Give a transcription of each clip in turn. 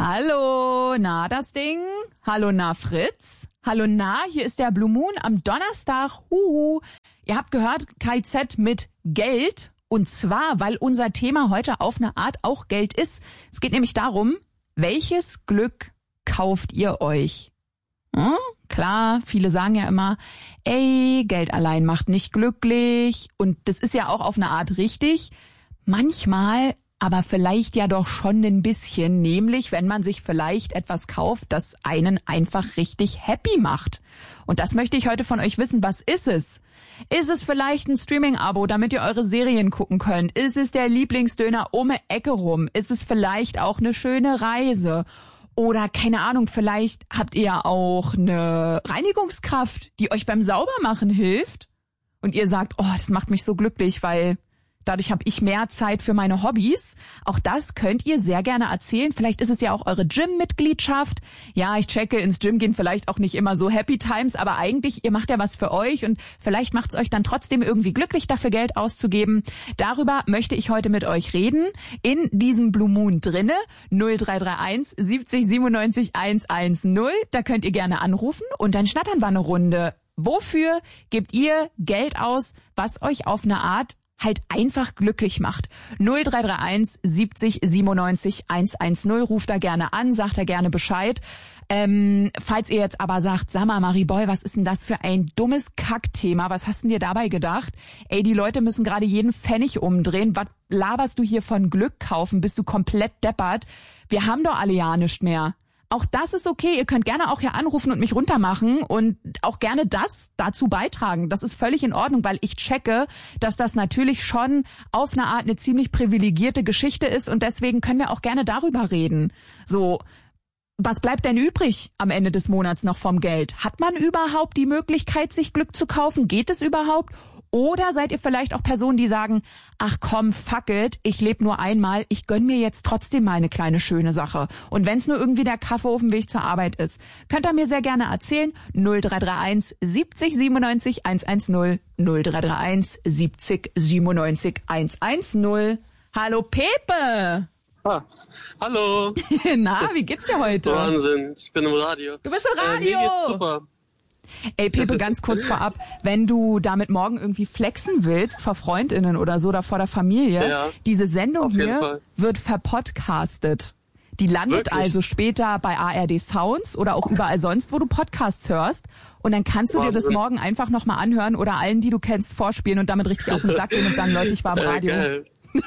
Hallo, na das Ding? Hallo, na Fritz? Hallo, na, hier ist der Blue Moon am Donnerstag. Huhu. Ihr habt gehört, KZ mit Geld. Und zwar, weil unser Thema heute auf eine Art auch Geld ist. Es geht nämlich darum, welches Glück kauft ihr euch? Klar, viele sagen ja immer, ey, Geld allein macht nicht glücklich. Und das ist ja auch auf eine Art richtig. Manchmal aber vielleicht ja doch schon ein bisschen, nämlich wenn man sich vielleicht etwas kauft, das einen einfach richtig happy macht. Und das möchte ich heute von euch wissen. Was ist es? Ist es vielleicht ein Streaming-Abo, damit ihr eure Serien gucken könnt? Ist es der Lieblingsdöner um die Ecke rum? Ist es vielleicht auch eine schöne Reise? Oder keine Ahnung, vielleicht habt ihr auch eine Reinigungskraft, die euch beim Saubermachen hilft. Und ihr sagt, oh, das macht mich so glücklich, weil dadurch habe ich mehr Zeit für meine Hobbys. Auch das könnt ihr sehr gerne erzählen. Vielleicht ist es ja auch eure Gym-Mitgliedschaft. Ja, ich checke, ins Gym gehen vielleicht auch nicht immer so Happy Times, aber eigentlich, ihr macht ja was für euch und vielleicht macht es euch dann trotzdem irgendwie glücklich, dafür Geld auszugeben. Darüber möchte ich heute mit euch reden. In diesem Blue Moon drinne, 0331 70 97 110. Da könnt ihr gerne anrufen und dann schnattern wir eine Runde. Wofür gebt ihr Geld aus, was euch auf eine Art halt einfach glücklich macht? 0331 70 97 110. Ruft da gerne an, sagt da gerne Bescheid. Falls ihr jetzt aber sagt, sag mal, Marieboy, was ist denn das für ein dummes Kackthema? Was hast du dir dabei gedacht? Ey, die Leute müssen gerade jeden Pfennig umdrehen. Was laberst du hier von Glück kaufen? Bist du komplett deppert? Wir haben doch alle ja nichts mehr. Auch das ist okay. Ihr könnt gerne auch hier anrufen und mich runtermachen und auch gerne das dazu beitragen. Das ist völlig in Ordnung, weil ich checke, dass das natürlich schon auf eine Art eine ziemlich privilegierte Geschichte ist und deswegen können wir auch gerne darüber reden. So, was bleibt denn übrig am Ende des Monats noch vom Geld? Hat man überhaupt die Möglichkeit, sich Glück zu kaufen? Geht es überhaupt? Oder seid ihr vielleicht auch Personen, die sagen, ach komm, fuck it, ich lebe nur einmal, ich gönn mir jetzt trotzdem mal eine kleine schöne Sache. Und wenn es nur irgendwie der Kaffee auf dem Weg zur Arbeit ist, könnt ihr mir sehr gerne erzählen. 0331 70 97 110, 0331 70 97 110. Hallo Pepe! Ah, hallo. Na, wie geht's dir heute? Wahnsinn, ich bin im Radio. Du bist im Radio! Mir geht's super. Ey, Pepe, ganz kurz vorab, wenn du damit morgen irgendwie flexen willst, vor FreundInnen oder so, oder vor der Familie, Ja, diese Sendung auf jeden hier Fall. wird verpodcastet. Die landet Wirklich? also später bei ARD Sounds oder auch überall sonst, wo du Podcasts hörst. Und dann kannst du dir das Wahnsinn. morgen einfach nochmal anhören oder allen, die du kennst, vorspielen und damit richtig auf den Sack gehen und sagen, Leute, ich war im Radio. Geil.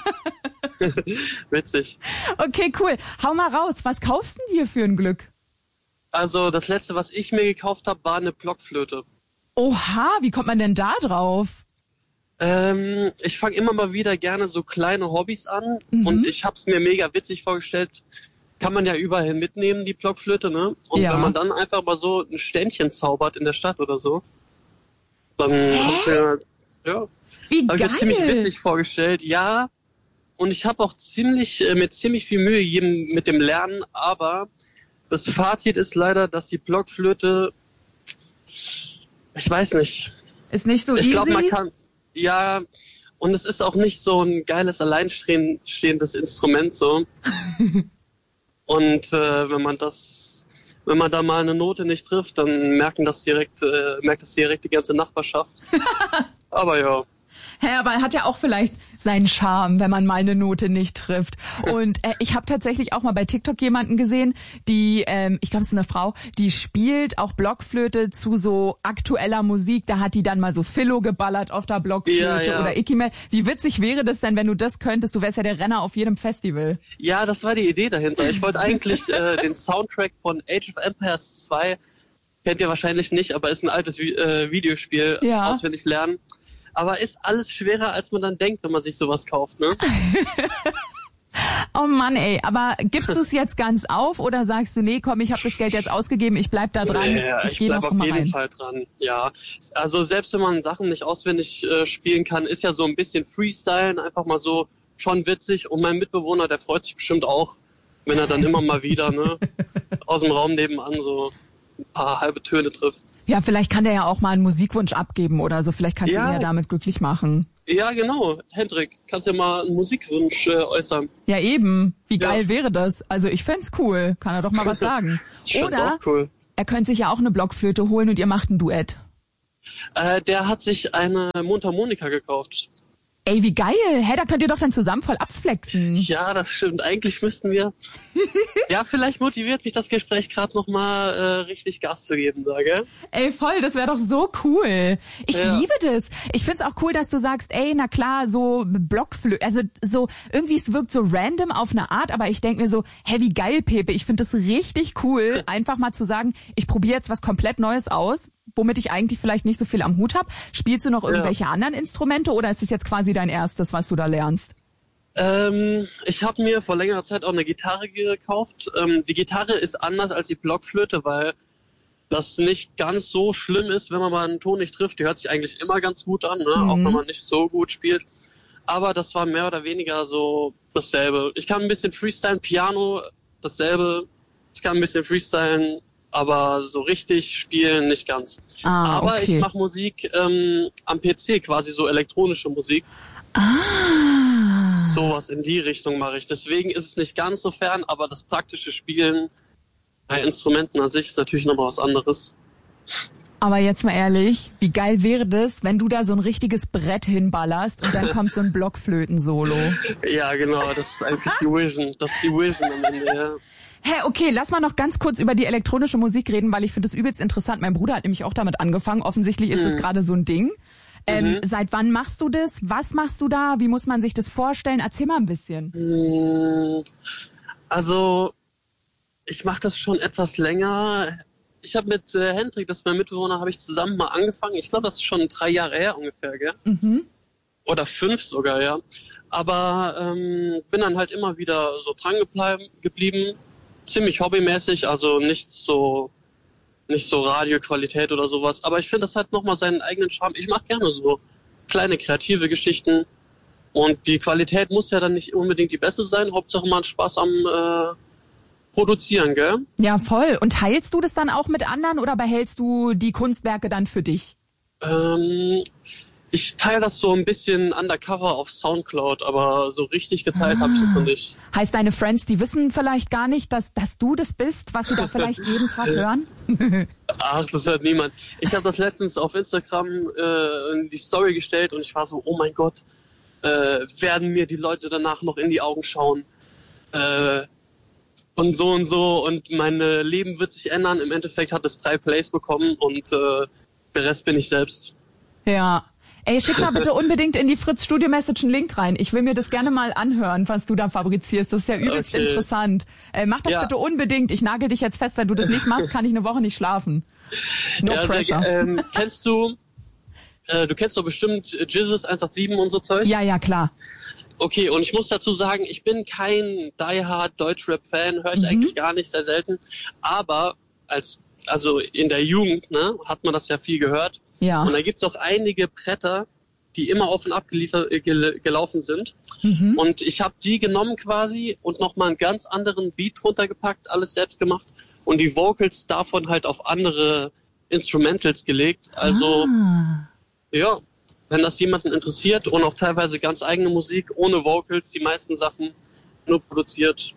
Witzig. Okay, cool. Hau mal raus. Was kaufst du dir für ein Glück? Also das letzte, was ich mir gekauft habe, war eine Blockflöte. Oha, wie kommt man denn da drauf? Ich fange immer mal wieder gerne so kleine Hobbys an und ich habe es mir mega witzig vorgestellt. Kann man ja überall mitnehmen, die Blockflöte, ne? Und Ja. wenn man dann einfach mal so ein Ständchen zaubert in der Stadt oder so, dann hab ich mir, ja, Wie habe ich mir geil. ziemlich witzig vorgestellt, ja. Und ich habe auch mir ziemlich viel Mühe gegeben mit dem Lernen, aber das Fazit ist leider, dass die Blockflöte, ich weiß nicht. Ist nicht so Ich easy? glaube, man kann, ja, und es ist auch nicht so ein geiles, alleinstehendes Instrument so. Und wenn man da mal eine Note nicht trifft, dann merkt das direkt die ganze Nachbarschaft. Aber ja. Hä, aber er hat ja auch vielleicht seinen Charme, wenn man mal eine Note nicht trifft. Und ich habe tatsächlich auch mal bei TikTok jemanden gesehen, die, ich glaube, es ist eine Frau, die spielt auch Blockflöte zu so aktueller Musik. Da hat die dann mal so Philo geballert auf der Blockflöte Ja. oder Ikimel. Wie witzig wäre das denn, wenn du das könntest? Du wärst ja der Renner auf jedem Festival. Ja, das war die Idee dahinter. Ich wollte eigentlich den Soundtrack von Age of Empires 2, kennt ihr wahrscheinlich nicht, aber ist ein altes Videospiel, Ja. auswendig lernen. Aber ist alles schwerer, als man dann denkt, wenn man sich sowas kauft, ne? Oh Mann, ey. Aber gibst du es jetzt ganz auf oder sagst du, nee, komm, ich habe das Geld jetzt ausgegeben, ich bleib da dran, Ja, ich ich gehe bleib noch auf mal jeden rein. Fall dran, ja. Also selbst wenn man Sachen nicht auswendig spielen kann, ist ja so ein bisschen Freestylen, einfach mal so schon witzig. Und mein Mitbewohner, der freut sich bestimmt auch, wenn er dann immer mal wieder, ne, aus dem Raum nebenan so ein paar halbe Töne trifft. Ja, vielleicht kann der ja auch mal einen Musikwunsch abgeben oder so. Vielleicht kannst du ihn ja damit glücklich machen. Ja, genau. Hendrik, kannst ja mal einen Musikwunsch äußern. Ja, eben. Wie geil wäre das? Also ich fänd's cool. Kann er doch mal was sagen. Ich find's Oder auch cool. er könnte sich ja auch eine Blockflöte holen und ihr macht ein Duett. Der hat sich eine Mundharmonika gekauft. Ey, wie geil. Hä, da könnt ihr doch dann zusammen voll abflexen. Ja, das stimmt. Eigentlich müssten wir... Ja, vielleicht motiviert mich das Gespräch gerade nochmal richtig Gas zu geben, sage. Ey, voll, das wäre doch so cool. Ich liebe das. Ich find's auch cool, dass du sagst, ey, na klar, so Blockflöte, also so, irgendwie es wirkt so random auf eine Art, aber ich denk mir so, hä, wie geil, Pepe. Ich finde das richtig cool, einfach mal zu sagen, ich probiere jetzt was komplett Neues aus, womit ich eigentlich vielleicht nicht so viel am Hut hab. Spielst du noch irgendwelche anderen Instrumente oder ist es jetzt quasi dein erstes, was du da lernst? Ich habe mir vor längerer Zeit auch eine Gitarre gekauft. Die Gitarre ist anders als die Blockflöte, weil das nicht ganz so schlimm ist, wenn man mal einen Ton nicht trifft. Die hört sich eigentlich immer ganz gut an, ne? Auch wenn man nicht so gut spielt. Aber das war mehr oder weniger so dasselbe. Ich kann ein bisschen freestylen, Piano dasselbe. Ich kann ein bisschen freestylen, aber so richtig spielen nicht ganz. Aber ich mache Musik am PC, quasi so elektronische Musik. Sowas in die Richtung mache ich. Deswegen ist es nicht ganz so fern, aber das praktische Spielen bei Instrumenten an sich ist natürlich nochmal was anderes. Aber jetzt mal ehrlich, wie geil wäre das, wenn du da so ein richtiges Brett hinballerst und dann kommt so ein Blockflöten-Solo? Ja, genau, das ist eigentlich die Vision. Das ist die Vision am Ende, ja. Hä, okay, lass mal noch ganz kurz über die elektronische Musik reden, weil ich finde das übelst interessant. Mein Bruder hat nämlich auch damit angefangen. Offensichtlich ist das gerade so ein Ding. Seit wann machst du das? Was machst du da? Wie muss man sich das vorstellen? Erzähl mal ein bisschen. Also, ich mache das schon etwas länger. Ich habe mit Hendrik, das ist mein Mitbewohner, habe ich zusammen mal angefangen. Ich glaube, das ist schon 3 Jahre her ungefähr, gell? Oder 5 sogar, ja. Aber bin dann halt immer wieder so dran geblieben. Ziemlich hobbymäßig, also nicht so Radioqualität oder sowas. Aber ich finde, das hat nochmal seinen eigenen Charme. Ich mache gerne so kleine kreative Geschichten. Und die Qualität muss ja dann nicht unbedingt die beste sein. Hauptsache man hat Spaß am Produzieren, gell? Ja, voll. Und teilst du das dann auch mit anderen oder behältst du die Kunstwerke dann für dich? Ich teile das so ein bisschen undercover auf Soundcloud, aber so richtig geteilt habe ich das noch nicht. Heißt, deine Friends, die wissen vielleicht gar nicht, dass du das bist, was sie da vielleicht jeden Tag hören? Ach, das hört niemand. Ich habe das letztens auf Instagram in die Story gestellt und ich war so, oh mein Gott, werden mir die Leute danach noch in die Augen schauen? Und so und mein Leben wird sich ändern. Im Endeffekt hat es 3 Plays bekommen und der Rest bin ich selbst. Ja. Ey, schick mal bitte unbedingt in die Fritz Studio Message einen Link rein. Ich will mir das gerne mal anhören, was du da fabrizierst. Das ist ja übelst interessant. Mach das bitte unbedingt. Ich nagel dich jetzt fest. Wenn du das nicht machst, kann ich eine Woche nicht schlafen. No pressure. Kennst du kennst doch bestimmt Jesus 187 und so Zeug? Ja, klar. Okay, und ich muss dazu sagen, ich bin kein Die-Hard Deutschrap-Fan, höre ich eigentlich gar nicht, sehr selten. Aber also in der Jugend, ne, hat man das ja viel gehört. Ja. Und da gibt's auch einige Bretter, die immer auf und ab gelaufen sind. Und ich habe die genommen quasi und nochmal einen ganz anderen Beat runtergepackt, alles selbst gemacht. Und die Vocals davon halt auf andere Instrumentals gelegt. Also, ja, wenn das jemanden interessiert und auch teilweise ganz eigene Musik, ohne Vocals, die meisten Sachen nur produziert.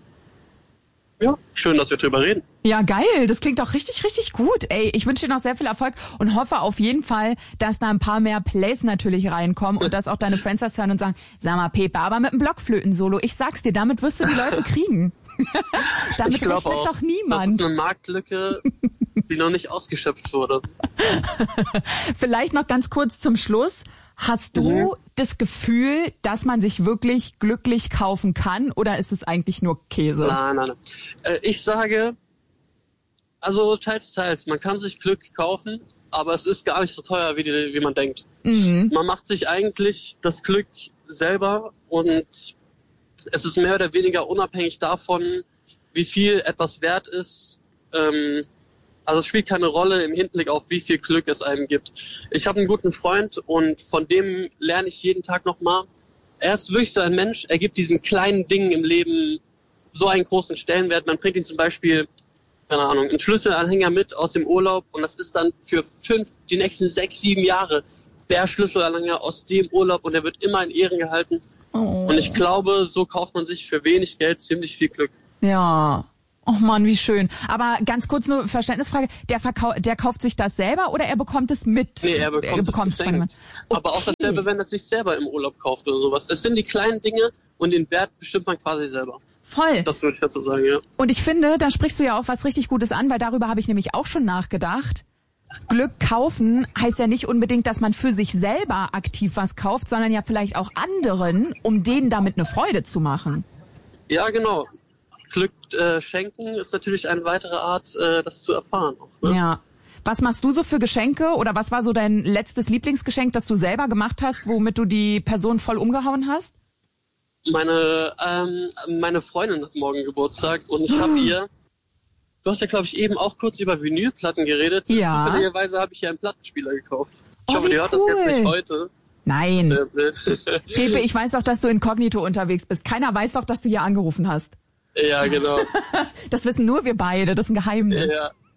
Ja, schön, dass wir drüber reden. Ja, geil. Das klingt doch richtig, richtig gut. Ey, ich wünsche dir noch sehr viel Erfolg und hoffe auf jeden Fall, dass da ein paar mehr Plays natürlich reinkommen und dass auch deine Friends das hören und sagen, sag mal, Pepe, aber mit einem Blockflöten-Solo, ich sag's dir, damit wirst du die Leute kriegen. Damit rechnet auch, doch niemand. Das ist eine Marktlücke, die noch nicht ausgeschöpft wurde. Vielleicht noch ganz kurz zum Schluss. Hast du das Gefühl, dass man sich wirklich glücklich kaufen kann oder ist es eigentlich nur Käse? Nein. Ich sage, also teils. Man kann sich Glück kaufen, aber es ist gar nicht so teuer, wie man denkt. Man macht sich eigentlich das Glück selber und es ist mehr oder weniger unabhängig davon, wie viel etwas wert ist. Also es spielt keine Rolle im Hinblick auf, wie viel Glück es einem gibt. Ich habe einen guten Freund und von dem lerne ich jeden Tag nochmal. Er ist wirklich so ein Mensch, er gibt diesen kleinen Dingen im Leben so einen großen Stellenwert. Man bringt ihm zum Beispiel, keine Ahnung, einen Schlüsselanhänger mit aus dem Urlaub und das ist dann für die nächsten 6, 7 Jahre der Schlüsselanhänger aus dem Urlaub und der wird immer in Ehren gehalten. Oh. Und ich glaube, so kauft man sich für wenig Geld ziemlich viel Glück. Ja. Oh Mann, wie schön. Aber ganz kurz nur Verständnisfrage, der kauft sich das selber oder er bekommt es mit? Nee, er bekommt es geschenkt. Aber auch dasselbe, wenn er sich selber im Urlaub kauft oder sowas. Es sind die kleinen Dinge und den Wert bestimmt man quasi selber. Voll. Das würde ich dazu sagen, ja. Und ich finde, da sprichst du ja auch was richtig Gutes an, weil darüber habe ich nämlich auch schon nachgedacht. Glück kaufen heißt ja nicht unbedingt, dass man für sich selber aktiv was kauft, sondern ja vielleicht auch anderen, um denen damit eine Freude zu machen. Ja, genau. Glück schenken ist natürlich eine weitere Art, das zu erfahren. Auch, ne? Ja. Was machst du so für Geschenke oder was war so dein letztes Lieblingsgeschenk, das du selber gemacht hast, womit du die Person voll umgehauen hast? Meine Freundin hat morgen Geburtstag und ich habe ihr, du hast ja glaube ich eben auch kurz über Vinylplatten geredet. Ja. Zufälligerweise habe ich ihr einen Plattenspieler gekauft. Ich Oh, hoffe, wie die hört cool. das jetzt nicht heute. Nein. Sehr blöd. Pepe, ich weiß doch, dass du inkognito unterwegs bist. Keiner weiß doch, dass du hier angerufen hast. Ja, genau. Das wissen nur wir beide, das ist ein Geheimnis.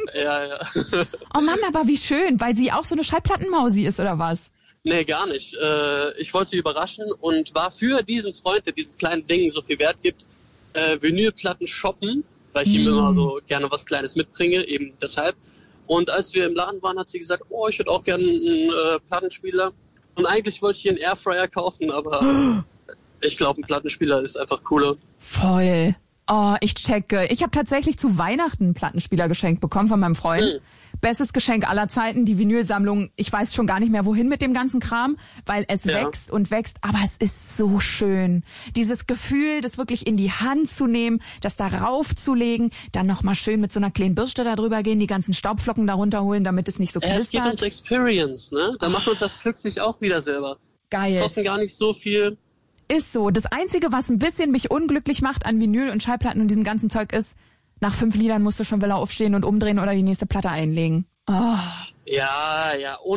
Ja. Oh Mann, aber wie schön, weil sie auch so eine Schallplattenmausi ist, oder was? Nee, gar nicht. Ich wollte sie überraschen und war für diesen Freund, der diesen kleinen Dingen so viel Wert gibt, Vinylplatten shoppen, weil ich ihm immer so gerne was Kleines mitbringe, eben deshalb. Und als wir im Laden waren, hat sie gesagt, oh, ich hätte auch gerne einen Plattenspieler. Und eigentlich wollte ich hier einen Airfryer kaufen, aber ich glaube, ein Plattenspieler ist einfach cooler. Voll. Oh, ich checke. Ich habe tatsächlich zu Weihnachten einen Plattenspieler geschenkt bekommen von meinem Freund. Bestes Geschenk aller Zeiten, die Vinylsammlung. Ich weiß schon gar nicht mehr, wohin mit dem ganzen Kram, weil es wächst und wächst. Aber es ist so schön. Dieses Gefühl, das wirklich in die Hand zu nehmen, das da raufzulegen, dann nochmal schön mit so einer kleinen Bürste da drüber gehen, die ganzen Staubflocken da runterholen, damit es nicht so knistert. Es geht ums Experience, ne? Da macht man das Glück sich auch wieder selber. Geil. Kosten gar nicht so viel. Ist so. Das Einzige, was ein bisschen mich unglücklich macht an Vinyl und Schallplatten und diesem ganzen Zeug ist, nach 5 Liedern musst du schon wieder aufstehen und umdrehen oder die nächste Platte einlegen. Oh. Ja,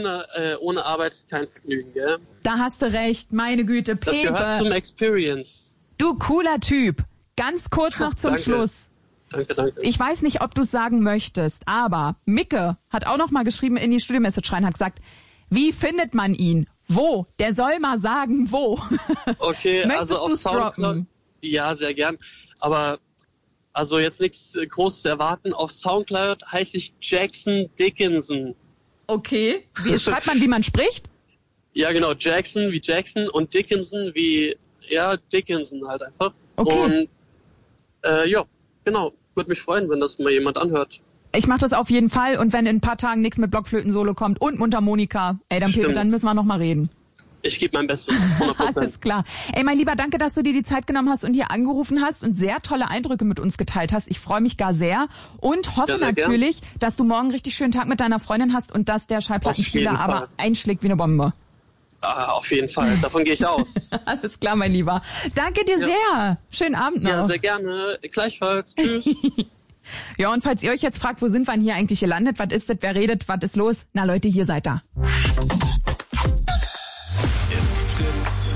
ohne Arbeit kein Vergnügen, gell? Da hast du recht, meine Güte, Das gehört zum Pepe. Experience. Du cooler Typ. Ganz kurz noch zum Danke. Schluss. Danke. Ich weiß nicht, ob du es sagen möchtest, aber Micke hat auch noch mal geschrieben in die Studio-Message rein, hat gesagt, wie findet man ihn? Wo? Der soll mal sagen, wo. Okay, Möchtest also auf du's Soundcloud. droppen? Ja, sehr gern. Aber also jetzt nichts Großes erwarten. Auf Soundcloud heiße ich Jackson Dickinson. Okay. Wie schreibt man, wie man spricht? Ja, genau. Jackson wie Jackson und Dickinson wie, Dickinson halt einfach. Okay. Und ja, genau. Würde mich freuen, wenn das mal jemand anhört. Ich mache das auf jeden Fall und wenn in ein paar Tagen nichts mit Blockflöten-Solo kommt und Mundharmonika, dann Pepe, Stimmt. dann müssen wir noch mal reden. Ich gebe mein Bestes, 100%. Alles klar. Ey, mein Lieber, danke, dass du dir die Zeit genommen hast und hier angerufen hast und sehr tolle Eindrücke mit uns geteilt hast. Ich freue mich gar sehr und hoffe sehr natürlich, dass du morgen einen richtig schönen Tag mit deiner Freundin hast und dass der Schallplattenspieler Auf jeden aber Fall. einschlägt wie eine Bombe. Auf jeden Fall. Davon gehe ich aus. Alles klar, mein Lieber. Danke dir sehr. Schönen Abend noch. Ja, sehr gerne. Gleichfalls. Tschüss. Ja, und falls ihr euch jetzt fragt, wo sind wir denn hier eigentlich gelandet? Was ist das? Wer redet? Was ist los? Na Leute, hier seid ihr. It's Fritz.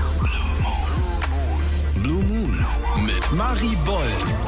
Blue Moon mit Marie Boll.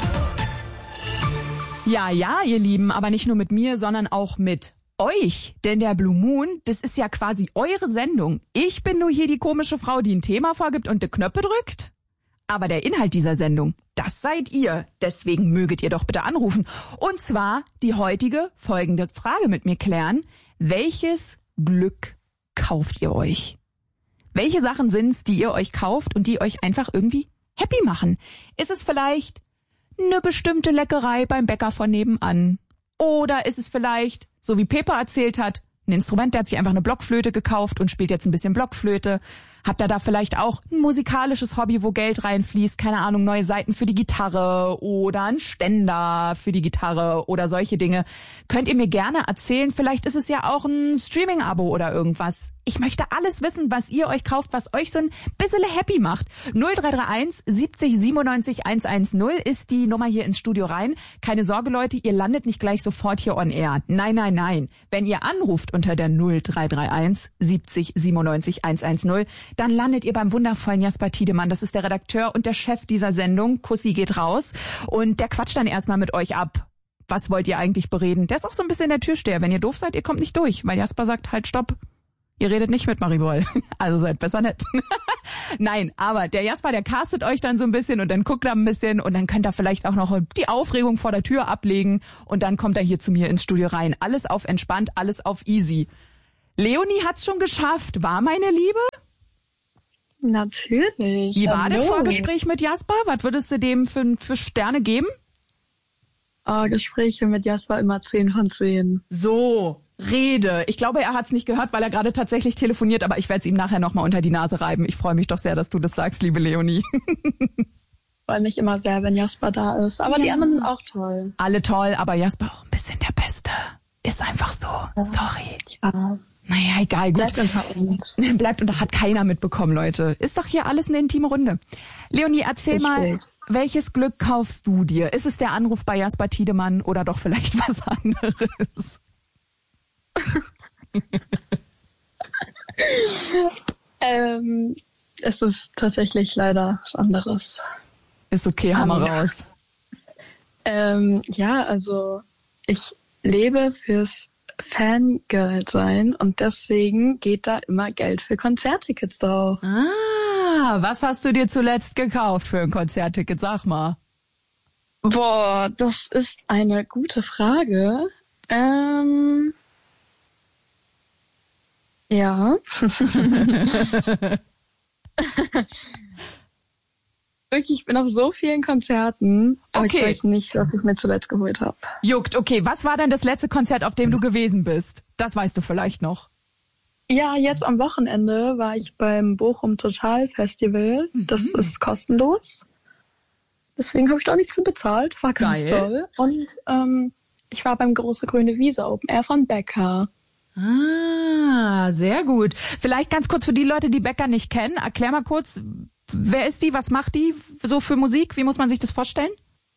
Ja, ihr Lieben, aber nicht nur mit mir, sondern auch mit euch. Denn der Blue Moon, das ist ja quasi eure Sendung. Ich bin nur hier die komische Frau, die ein Thema vorgibt und die Knöpfe drückt. Aber der Inhalt dieser Sendung, das seid ihr. Deswegen möget ihr doch bitte anrufen. Und zwar die heutige folgende Frage mit mir klären. Welches Glück kauft ihr euch? Welche Sachen sind's, die ihr euch kauft und die euch einfach irgendwie happy machen? Ist es vielleicht eine bestimmte Leckerei beim Bäcker von nebenan? Oder ist es vielleicht, so wie Pepe erzählt hat, ein Instrument, der hat sich einfach eine Blockflöte gekauft und spielt jetzt ein bisschen Blockflöte? Habt ihr da vielleicht auch ein musikalisches Hobby, wo Geld reinfließt? Keine Ahnung, neue Saiten für die Gitarre oder ein Ständer für die Gitarre oder solche Dinge. Könnt ihr mir gerne erzählen. Vielleicht ist es ja auch ein Streaming-Abo oder irgendwas. Ich möchte alles wissen, was ihr euch kauft, was euch so ein bisschen happy macht. 0331 70 97 110 ist die Nummer hier ins Studio rein. Keine Sorge, Leute, ihr landet nicht gleich sofort hier on air. Nein. Wenn ihr anruft unter der 0331 70 97 110, dann landet ihr beim wundervollen Jasper Tiedemann. Das ist der Redakteur und der Chef dieser Sendung. Kussi geht raus und der quatscht dann erstmal mit euch ab. Was wollt ihr eigentlich bereden? Der ist auch so ein bisschen der Türsteher. Wenn ihr doof seid, ihr kommt nicht durch, weil Jasper sagt, halt, stopp. Ihr redet nicht mit Mariboll. Also seid besser nett. Nein, aber der Jasper, der castet euch dann so ein bisschen und dann guckt er ein bisschen und dann könnt ihr vielleicht auch noch die Aufregung vor der Tür ablegen und dann kommt er hier zu mir ins Studio rein. Alles auf entspannt, alles auf easy. Leonie hat's schon geschafft. War meine Liebe? Natürlich. Wie war das Hallo. Vorgespräch mit Jasper? Was würdest du dem für Sterne geben? Gespräche mit Jasper immer 10 von 10. So, Rede. Ich glaube, er hat's nicht gehört, weil er gerade tatsächlich telefoniert, aber ich werde es ihm nachher nochmal unter die Nase reiben. Ich freue mich doch sehr, dass du das sagst, liebe Leonie. Ich freue mich immer sehr, wenn Jasper da ist. Aber die anderen sind auch toll. Alle toll, aber Jasper auch ein bisschen der Beste. Ist einfach so. Sorry. Ja. Naja, egal, gut. Bleibt unter uns. Bleibt unter, hat keiner mitbekommen, Leute. Ist doch hier alles eine intime Runde. Leonie, erzähl mal, welches Glück kaufst du dir? Ist es der Anruf bei Jasper Tiedemann oder doch vielleicht was anderes? Es ist tatsächlich leider was anderes. Ist okay, hau mal raus. Ja, also ich lebe fürs Fangirl sein und deswegen geht da immer Geld für Konzerttickets drauf. Ah, was hast du dir zuletzt gekauft für ein Konzertticket? Sag mal. Boah, das ist eine gute Frage. Ja. Wirklich, ich bin auf so vielen Konzerten, aber Okay. ich weiß nicht, was ich mir zuletzt geholt habe. Juckt, okay. Was war denn das letzte Konzert, auf dem du gewesen bist? Das weißt du vielleicht noch. Ja, jetzt am Wochenende war ich beim Bochum Total Festival. Das ist kostenlos. Deswegen habe ich da nichts zu bezahlt. War ganz Geil. toll. Und ich war beim Große Grüne Wiese Open Air von Becker. Ah, sehr gut. Vielleicht ganz kurz für die Leute, die Becker nicht kennen. Erklär mal kurz, wer ist die? Was macht die so für Musik? Wie muss man sich das vorstellen?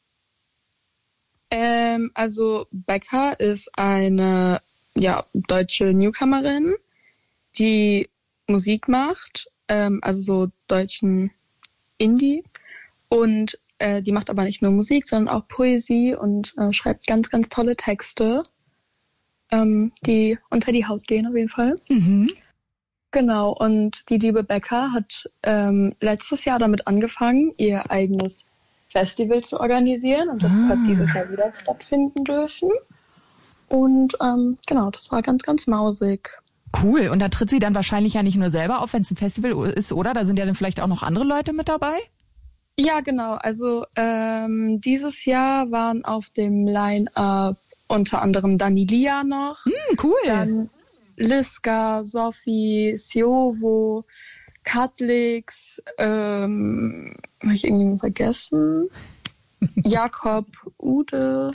Also Becker ist eine deutsche Newcomerin, die Musik macht, also so deutschen Indie. Und die macht aber nicht nur Musik, sondern auch Poesie und schreibt ganz, ganz tolle Texte, die unter die Haut gehen auf jeden Fall. Mhm. Genau, und die liebe Becker hat letztes Jahr damit angefangen, ihr eigenes Festival zu organisieren. Und das hat dieses Jahr wieder stattfinden dürfen. Und genau, das war ganz, ganz mausig. Cool. Und da tritt sie dann wahrscheinlich ja nicht nur selber auf, wenn es ein Festival ist, oder? Da sind ja dann vielleicht auch noch andere Leute mit dabei? Ja, genau. Also dieses Jahr waren auf dem Line-Up unter anderem Danilia noch. Cool. Dann Liska, Sophie, Siovo, Katlix, habe ich irgendjemanden vergessen? Jakob, Ude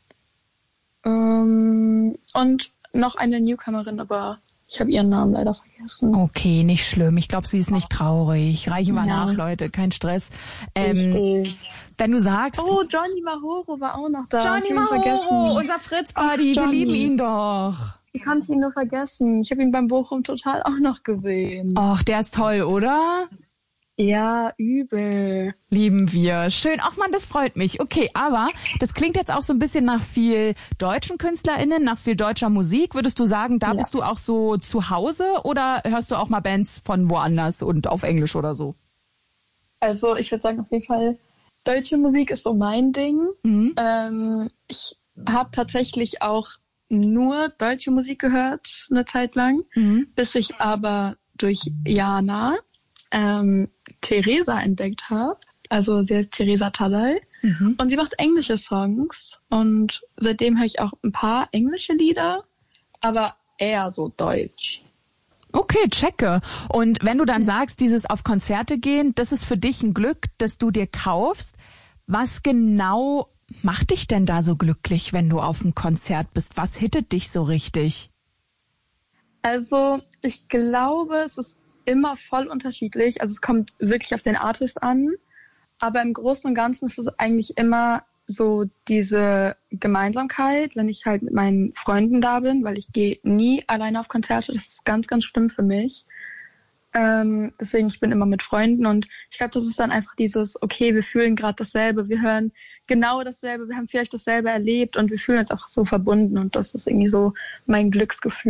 und noch eine Newcomerin, aber ich habe ihren Namen leider vergessen. Okay, nicht schlimm. Ich glaube, sie ist nicht traurig. Reiche mal Ja. nach, Leute. Kein Stress. Richtig. Wenn du sagst... Oh, Johnny Mahoro war auch noch da. Ich Johnny hab ihn Mahoro, vergessen. unser Fritz-Buddy. Wir Johnny. lieben ihn doch. Ich konnte ihn nur vergessen. Ich habe ihn beim Bochum Total auch noch gesehen. Och, der ist toll, oder? Ja, übel. Lieben wir. Schön. Ach man, das freut mich. Okay, aber das klingt jetzt auch so ein bisschen nach viel deutschen KünstlerInnen, nach viel deutscher Musik. Würdest du sagen, da bist du auch so zu Hause oder hörst du auch mal Bands von woanders und auf Englisch oder so? Also ich würde sagen, auf jeden Fall, deutsche Musik ist so mein Ding. Ich habe tatsächlich auch nur deutsche Musik gehört eine Zeit lang, bis ich aber durch Jana Theresa entdeckt habe. Also sie heißt Theresa Talay und sie macht englische Songs und seitdem höre ich auch ein paar englische Lieder, aber eher so deutsch. Okay, checke. Und wenn du dann sagst, dieses auf Konzerte gehen, das ist für dich ein Glück, das du dir kaufst. Was genau macht dich denn da so glücklich, wenn du auf einem Konzert bist? Was hittet dich so richtig? Also ich glaube, es ist immer voll unterschiedlich. Also es kommt wirklich auf den Artist an. Aber im Großen und Ganzen ist es eigentlich immer so diese Gemeinsamkeit, wenn ich halt mit meinen Freunden da bin, weil ich gehe nie alleine auf Konzerte. Das ist ganz, ganz schlimm für mich. Deswegen, ich bin immer mit Freunden und ich glaube, das ist dann einfach dieses, okay, wir fühlen gerade dasselbe, wir hören genau dasselbe, wir haben vielleicht dasselbe erlebt und wir fühlen uns auch so verbunden und das ist irgendwie so mein Glücksgefühl.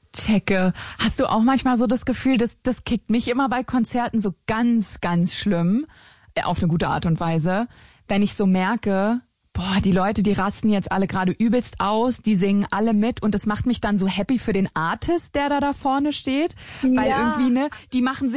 Checke. Hast du auch manchmal so das Gefühl, das kickt mich immer bei Konzerten so ganz, ganz schlimm, auf eine gute Art und Weise, wenn ich so merke, boah, die Leute, die rasten jetzt alle gerade übelst aus, die singen alle mit und das macht mich dann so happy für den Artist, der da vorne steht, weil irgendwie, ne, die machen sich